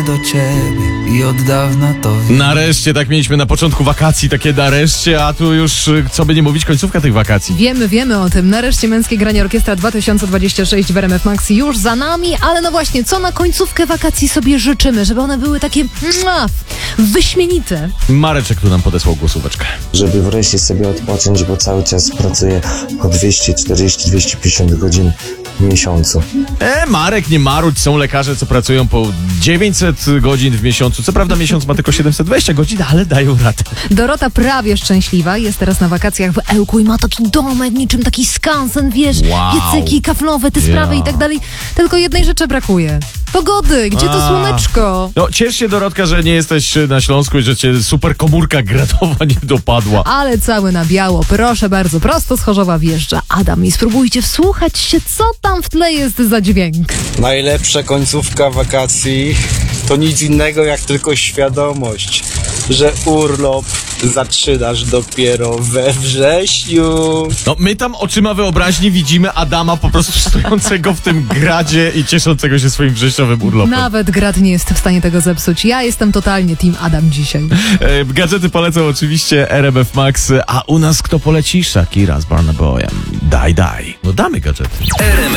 tęsknię do ciebie i od dawna to wiem. Nareszcie, tak mieliśmy na początku wakacji, takie nareszcie, a tu już, co by nie mówić, końcówka tych wakacji. Wiemy o tym. Nareszcie Męskie Granie Orkiestra 2026 w RMF Max już za nami, ale no właśnie, co na końcówkę wakacji sobie życzymy, żeby one były takie wyśmienite. Mareczek tu nam podesłał głosóweczkę. Żeby wreszcie sobie odpocząć, bo cały czas pracuję po 240-250 godzin w miesiącu. Marek, nie marudź, są lekarze, co pracują po 900 godzin w miesiącu. Co prawda miesiąc ma tylko 720 godzin, ale dają radę. Dorota prawie szczęśliwa, jest teraz na wakacjach w Ełku i ma taki domek, niczym taki skansen, wiesz, Wow. piecyki kaflowe, te sprawy i tak dalej. Tylko jednej rzeczy brakuje. Pogody, gdzie to słoneczko? No, ciesz się, Dorotka, że nie jesteś na Śląsku i że cię super komórka gradowa nie dopadła. Ale cały na biało, proszę bardzo, prosto z Chorzowa wjeżdża Adam i spróbujcie wsłuchać się, co tam w tle jest za dźwięk. Najlepsza końcówka wakacji to nic innego jak tylko świadomość, że urlop zaczynasz dopiero we wrześniu. No, my tam oczyma wyobraźni widzimy Adama po prostu stojącego w tym gradzie i cieszącego się swoim wrześniowym urlopem. Nawet grad nie jest w stanie tego zepsuć. Ja jestem totalnie team Adam dzisiaj. Gadżety polecą oczywiście RMF Max, a u nas kto poleci? Shakira z Burna Boyem. Daj. No damy gadżety.